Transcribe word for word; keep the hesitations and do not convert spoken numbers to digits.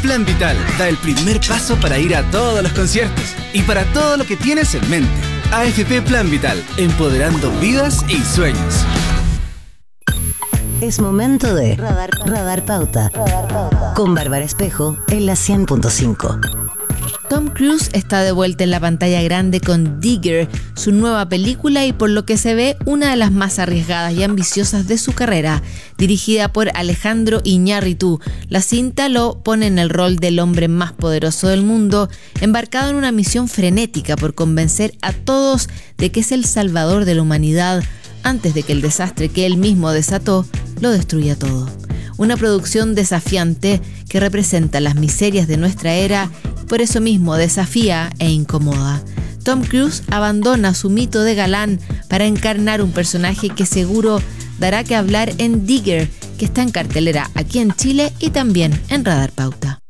Plan Vital da el primer paso para ir a todos los conciertos y para todo lo que tienes en mente. A F P Plan Vital, empoderando vidas y sueños. Es momento de Radar, Radar Pauta, Radar Pauta. Con Bárbara Espejo en la cien punto cinco. Tom Cruise está de vuelta en la pantalla grande con Digger, su nueva película y por lo que se ve una de las más arriesgadas y ambiciosas de su carrera. Dirigida por Alejandro Iñárritu, la cinta lo pone en el rol del hombre más poderoso del mundo, embarcado en una misión frenética por convencer a todos de que es el salvador de la humanidad antes de que el desastre que él mismo desató lo destruya todo. Una producción desafiante que representa las miserias de nuestra era y por eso mismo desafía e incomoda. Tom Cruise abandona su mito de galán para encarnar un personaje que seguro dará que hablar en Digger, que está en cartelera aquí en Chile y también en Radar Pauta.